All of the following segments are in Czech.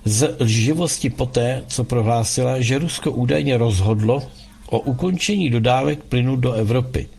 z lživosti poté, co prohlásila, že Rusko údajně rozhodlo o ukončení dodávek plynu do Evropy.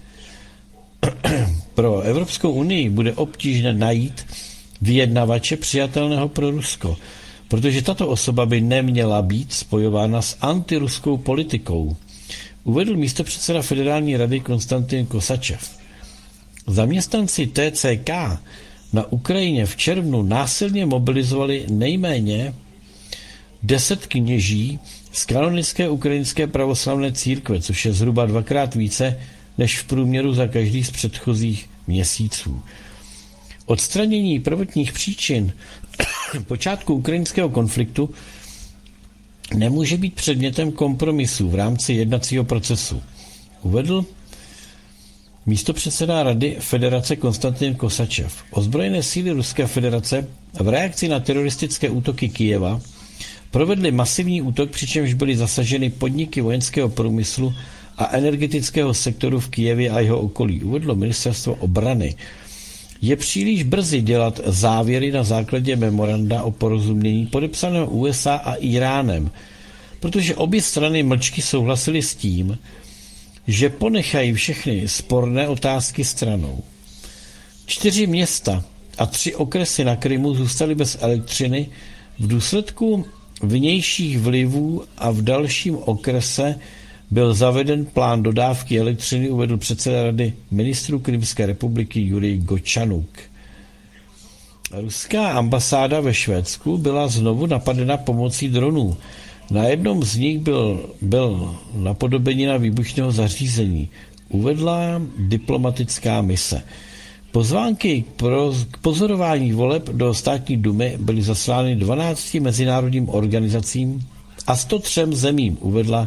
Pro Evropskou unii bude obtížné najít vyjednavače přijatelného pro Rusko, protože tato osoba by neměla být spojována s antiruskou politikou, uvedl místopředseda Federální rady Konstantin Kosačev. Zaměstnanci TCK na Ukrajině v červnu násilně mobilizovali nejméně 10 kněží z kanonické ukrajinské pravoslavné církve, což je zhruba 2x více než v průměru za každý z předchozích měsíců. Odstranění prvotních příčin počátku ukrajinského konfliktu nemůže být předmětem kompromisu v rámci jednacího procesu, uvedl místopředseda Rady Federace Konstantin Kosačev. Ozbrojené síly Ruské federace v reakci na teroristické útoky Kyjeva provedly masivní útok, přičemž byly zasaženy podniky vojenského průmyslu a energetického sektoru v Kyjevě a jeho okolí, uvedlo ministerstvo obrany. Je příliš brzy dělat závěry na základě memoranda o porozumění podepsaného USA a Iránem, protože obě strany mlčky souhlasily s tím, že ponechají všechny sporné otázky stranou. 4 města a 3 okresy na Krymu zůstaly bez elektřiny v důsledku vnějších vlivů a v dalším okrese byl zaveden plán dodávky elektřiny, uvedl předseda Rady ministrů Krymské republiky Jurij Gočanuk. Ruská ambasáda ve Švédsku byla znovu napadena pomocí dronů. Na jednom z nich byl napodobenina výbušného zařízení, uvedla diplomatická mise. Pozvánky k pozorování voleb do státní dumy byly zaslány 12 mezinárodním organizacím a 103 zemím, uvedla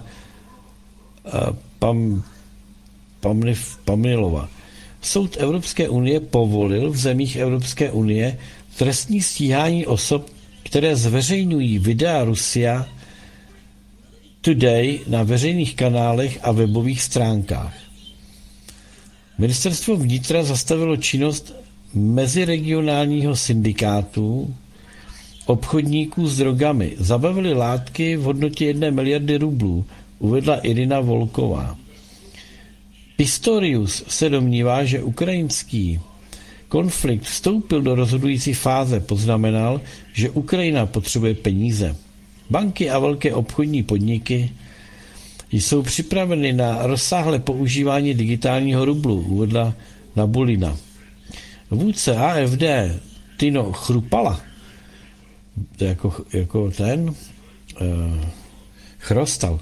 Pamilova. Soud Evropské unie povolil v zemích Evropské unie trestní stíhání osob, které zveřejňují videa Russia Today na veřejných kanálech a webových stránkách. Ministerstvo vnitra zastavilo činnost meziregionálního syndikátu obchodníků s drogami. Zabavili látky v hodnotě 1 miliardy rublů, uvedla Irina Volková. Pistorius se domnívá, že ukrajinský konflikt vstoupil do rozhodující fáze, poznamenal, že Ukrajina potřebuje peníze. Banky a velké obchodní podniky jsou připraveny na rozsáhlé používání digitálního rublu, uvedla Nabulina. Vůdce AfD Tino Chrupala, to je jako ten Chrostal,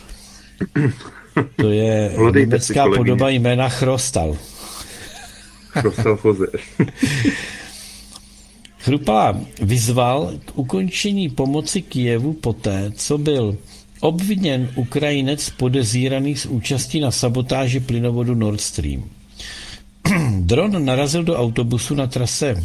to je německá podoba jména Chrostal. Chrostal Foze. Chrupala vyzval k ukončení pomoci Kyjevu poté, co byl obviněn Ukrajinec podezíraný z účastí na sabotáži plynovodu Nord Stream. Dron narazil do autobusu na trase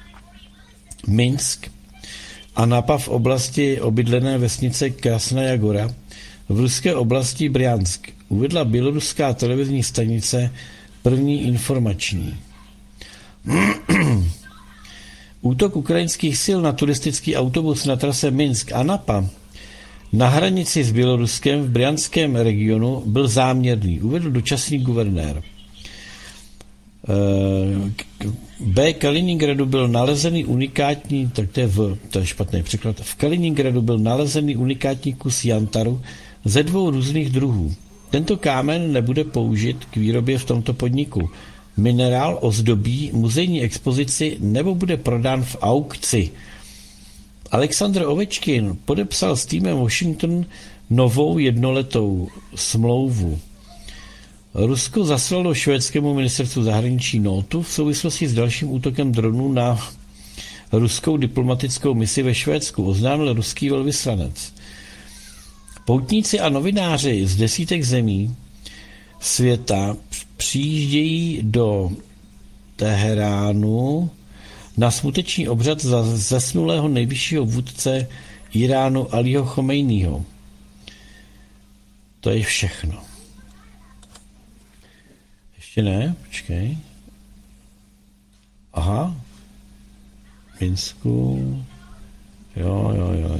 Minsk a Napa v oblasti obydlené vesnice Krasnaja Gora v ruské oblasti Bryansk, uvedla běloruská televizní stanice První informační. Útok ukrajinských sil na turistický autobus na trase Minsk a Napa na hranici s Běloruskem v bryanském regionu byl záměrný, uvedl dočasný guvernér. B. Kaliningradu byl nalezený unikátní, tak to je špatný překlad, v Kaliningradu byl nalezený unikátní kus jantaru ze 2 různých druhů. Tento kámen nebude použit k výrobě v tomto podniku. Minerál ozdobí muzejní expozici nebo bude prodán v aukci. Alexandr Ovečkin podepsal s týmem Washington novou jednoletou smlouvu. Rusko zaslalo švédskému ministerstvu zahraničí nótu v souvislosti s dalším útokem dronů na ruskou diplomatickou misi ve Švédsku, oznámil ruský velvyslanec. Poutníci a novináři z desítek zemí světa přijíždějí do Teheránu na smuteční obřad za zesnulého nejvyššího vůdce Iránu Alího Chomejního. To je všechno. Ještě ne? Počkej. Aha. Minsku. Jo.